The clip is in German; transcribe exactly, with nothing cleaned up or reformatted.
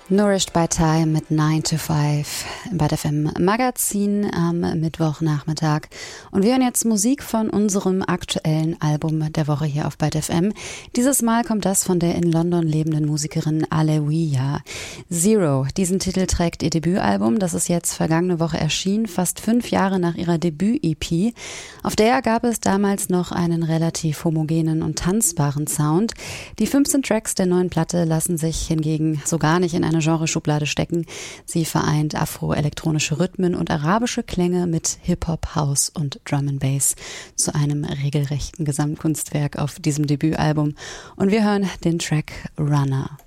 Nourished by Time mit nine to five im Byte F M Magazin am Mittwochnachmittag. Und wir hören jetzt Musik von unserem aktuellen Album der Woche hier auf Byte F M. Dieses Mal kommt das von der in London lebenden Musikerin Alewiya. Zero, diesen Titel trägt ihr Debütalbum, das ist jetzt vergangene Woche erschienen, fast fünf Jahre nach ihrer Debüt-E P. Auf der gab es damals noch einen relativ homogenen und tanzbaren Sound. Die fünfzehn Tracks der neuen Platte lassen sich hingegen so gar nicht in eine Genreschublade stecken. Sie vereint afroelektronische Rhythmen und arabische Klänge mit Hip-Hop, House und Drum and Bass zu einem regelrechten Gesamtkunstwerk auf diesem Debütalbum. Und wir hören den Track Runner.